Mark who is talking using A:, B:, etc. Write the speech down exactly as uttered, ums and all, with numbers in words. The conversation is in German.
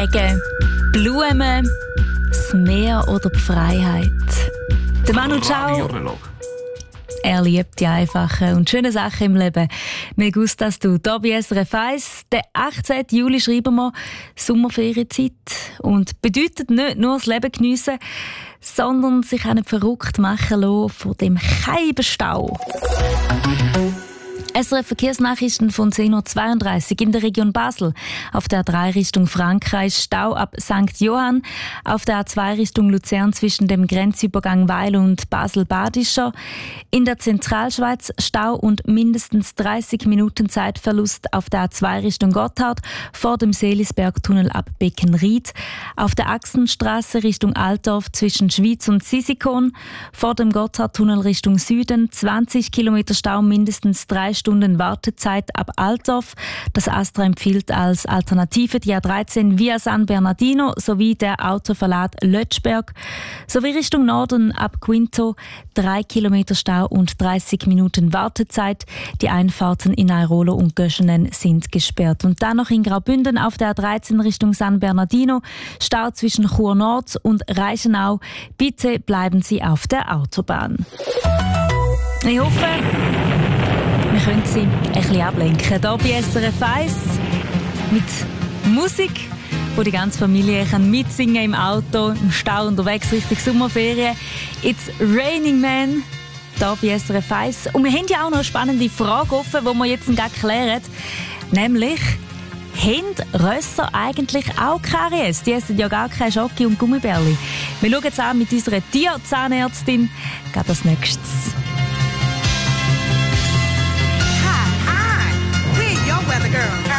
A: Regen, Blumen, das Meer oder die Freiheit. Der Manu Chao, er liebt die einfachen und schönen Sachen im Leben. Mir gustas du. Hier bei S R F eins, den achtzehnten Juli schreiben wir Sommerferienzeit. Und bedeutet nicht nur das Leben geniessen, sondern sich auch nicht verrückt machen lassen von dem Scheibenstau. S R F Verkehrsnachrichten von zehn Uhr zweiunddreißig in der Region Basel. Auf der A drei Richtung Frankreich Stau ab Sankt Johann. Auf der A zwei Richtung Luzern zwischen dem Grenzübergang Weil und Basel-Badischer. In der Zentralschweiz Stau und mindestens dreißig Minuten Zeitverlust auf der A zwei Richtung Gotthard vor dem Seelisbergtunnel ab Beckenried. Auf der Achsenstraße Richtung Altdorf zwischen Schwyz und Sisikon. Vor dem Gotthardtunnel Richtung Süden zwanzig Kilometer Stau, mindestens drei Stunden Wartezeit ab Altdorf. Das Astra empfiehlt als Alternative die A dreizehn via San Bernardino sowie der Autoverlad Lötschberg. Sowie Richtung Norden ab Quinto drei Kilometer Stau und dreißig Minuten Wartezeit. Die Einfahrten in Airolo und Göschenen sind gesperrt. Und dann noch in Graubünden auf der A dreizehn Richtung San Bernardino Stau zwischen Chur Nord und Reichenau. Bitte bleiben Sie auf der Autobahn. Ich hoffe, wir können Sie ein bisschen ablenken. Hier bei S R F eins mit Musik, wo die ganze Familie kann mitsingen im Auto, im Stau unterwegs Richtung Sommerferien. It's Raining Man, hier bei S R F eins. Und wir haben ja auch noch eine spannende Frage offen, die wir jetzt gleich klären. Nämlich, haben Rösser eigentlich auch Karies? Die essen ja gar keine Schoki und Gummibärli. Wir schauen jetzt an mit unserer Tierzahnärztin. Geht als nächstes.
B: Weather girl.